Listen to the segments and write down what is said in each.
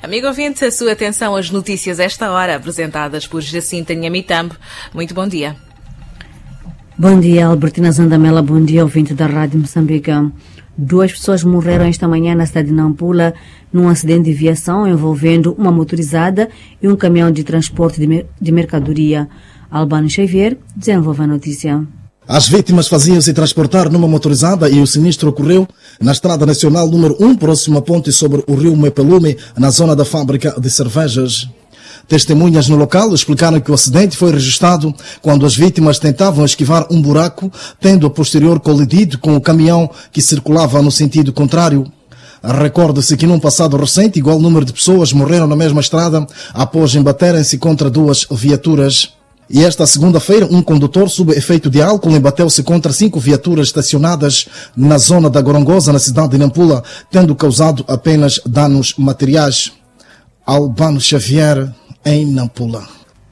Amigo ouvinte, a sua atenção às notícias esta hora, apresentadas por Jacinta Nhamitambo. Muito bom dia. Bom dia, Albertina Zandamela. Bom dia, ouvinte da Rádio Moçambique. 2 pessoas morreram esta manhã na cidade de Nampula num acidente de viação envolvendo uma motorizada e um caminhão de transporte de mercadoria. Albano Xavier desenvolve a notícia. As vítimas faziam-se transportar numa motorizada e o sinistro ocorreu na Estrada Nacional número 1, próximo à ponte sobre o rio Mepelume, na zona da fábrica de cervejas. Testemunhas no local explicaram que o acidente foi registrado quando as vítimas tentavam esquivar um buraco, tendo a posterior colidido com o caminhão que circulava no sentido contrário. Recorda-se que num passado recente, igual número de pessoas morreram na mesma estrada após embaterem-se contra 2 viaturas. E esta segunda-feira, um condutor sob efeito de álcool embateu-se contra 5 viaturas estacionadas na zona da Gorongosa, na cidade de Nampula, tendo causado apenas danos materiais. Albano Xavier, em Nampula.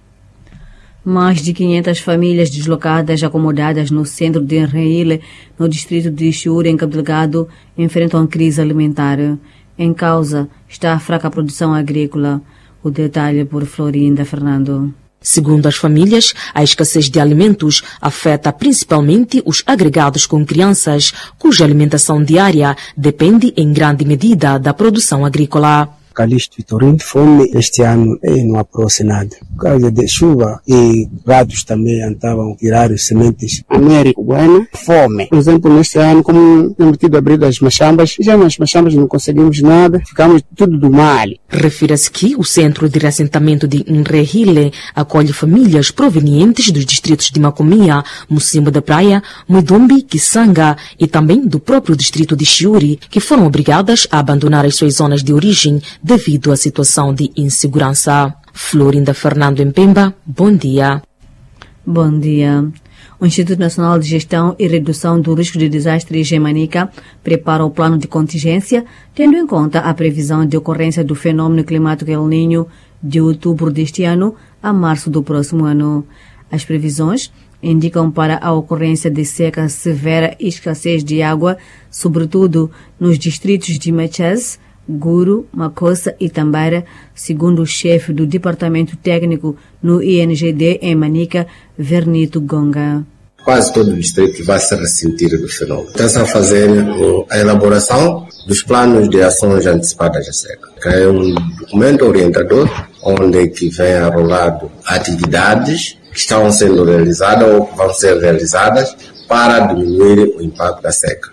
Mais de 500 famílias deslocadas acomodadas no centro de Enreile, no distrito de Chiure, em Cabo Delgado, enfrentam a crise alimentar. Em causa está a fraca produção agrícola. O detalhe por Florinda Fernando. Segundo as famílias, a escassez de alimentos afeta principalmente os agregados com crianças, cuja alimentação diária depende em grande medida da produção agrícola. Calixto Vitorino, fome este ano não aparece nada. Por causa de chuva e gados também estavam a tirar as sementes. Américo, bueno, fome. Por exemplo, neste ano, como temos tido abrir as machambas, já nas machambas não conseguimos nada, ficamos tudo do mal. Refira-se que o centro de reassentamento de Enreile acolhe famílias provenientes dos distritos de Macomia, Mocimbo da Praia, Muidumbi, Kisanga e também do próprio distrito de Chiuri, que foram obrigadas a abandonar as suas zonas de origem devido à situação de insegurança. Florinda Fernando em Pemba, bom dia. Bom dia. O Instituto Nacional de Gestão e Redução do Risco de Desastres em Manica prepara o plano de contingência, tendo em conta a previsão de ocorrência do fenômeno climático El Niño de outubro deste ano a março do próximo ano. As previsões indicam para a ocorrência de seca severa e escassez de água, sobretudo nos distritos de Machaz, Guru, Makossa e Tambara, segundo o chefe do Departamento Técnico no INGD em Manica, Vernito Gonga. Quase todo o distrito vai se ressentir do fenômeno. Está-se a fazer a elaboração dos planos de ações antecipadas à seca, que é um documento orientador onde que vem arrolado atividades que estão sendo realizadas ou que vão ser realizadas para diminuir o impacto da seca.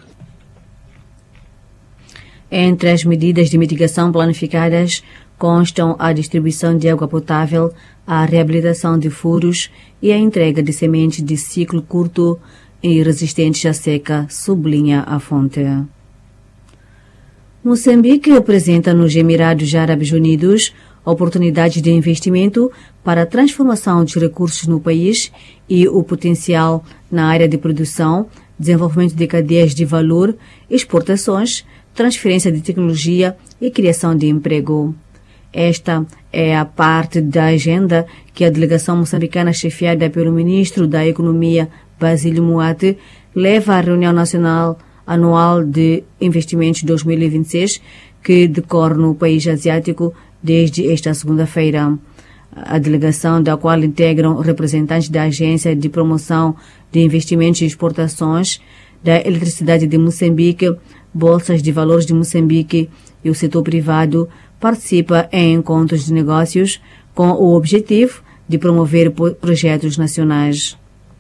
Entre as medidas de mitigação planificadas constam a distribuição de água potável, a reabilitação de furos e a entrega de sementes de ciclo curto e resistentes à seca, sublinha a fonte. Moçambique apresenta nos Emirados Árabes Unidos oportunidades de investimento para a transformação dos recursos no país e o potencial na área de produção, desenvolvimento de cadeias de valor, exportações, transferência de tecnologia e criação de emprego. Esta é a parte da agenda que a delegação moçambicana chefiada pelo ministro da Economia, Basílio Moate, leva à reunião nacional anual de investimentos 2026, que decorre no país asiático desde esta segunda-feira. A delegação, da qual integram representantes da Agência de Promoção de Investimentos e Exportações, da Eletricidade de Moçambique, Bolsas de Valores de Moçambique e o setor privado, participa em encontros de negócios com o objetivo de promover projetos nacionais.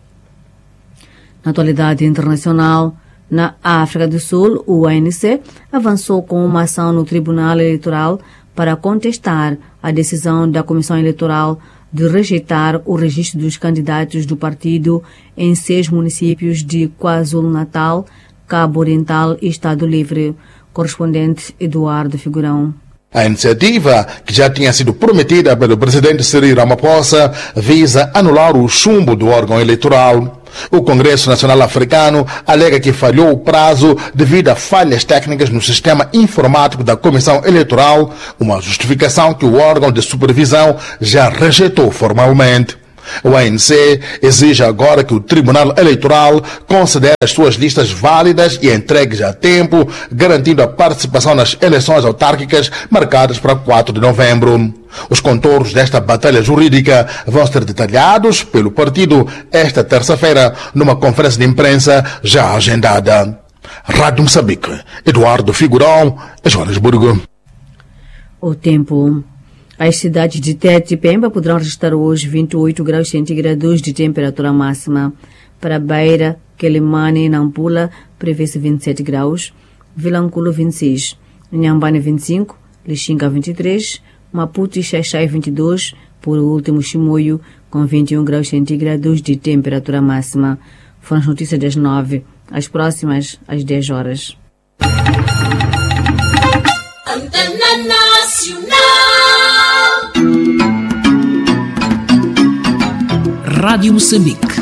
Na atualidade internacional, na África do Sul, o ANC avançou com uma ação no Tribunal Eleitoral para contestar a decisão da Comissão Eleitoral de rejeitar o registro dos candidatos do partido em 6 municípios de KwaZulu-Natal, Cabo Oriental e Estado Livre. Correspondente Eduardo Figurão. A iniciativa, que já tinha sido prometida pelo presidente Cyril Ramaphosa, visa anular o chumbo do órgão eleitoral. O Congresso Nacional Africano alega que falhou o prazo devido a falhas técnicas no sistema informático da Comissão Eleitoral, uma justificação que o órgão de supervisão já rejeitou formalmente. O ANC exige agora que o Tribunal Eleitoral considere as suas listas válidas e entregues a tempo, garantindo a participação nas eleições autárquicas marcadas para 4 de novembro. Os contornos desta batalha jurídica vão ser detalhados pelo partido esta terça-feira numa conferência de imprensa já agendada. Rádio Moçambique, Eduardo Figurão, Joanesburgo. O tempo. As cidades de Tete e Pemba poderão registrar hoje 28 graus centígrados de temperatura máxima. Para Beira, Quelimane e Nampula, prevê-se 27 graus. Vilanculo, 26. Inhambane, 25. Lixinga, 23. Maputo e Xaixai, 22. Por último, Chimoio, com 21 graus centígrados de temperatura máxima. Foram as notícias das 9. As próximas, às 10 horas. Antena Nacional. Rádio Moçambique,